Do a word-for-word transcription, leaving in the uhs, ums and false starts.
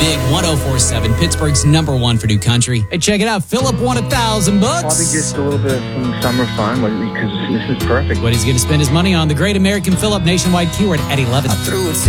Big one oh four point seven, Pittsburgh's number one for new country. Hey, check it out. Philip won a thousand bucks. Probably just a little bit of some summer fun because this is perfect. What he's going to spend his money on, the Great American Philip nationwide keyword at eleven.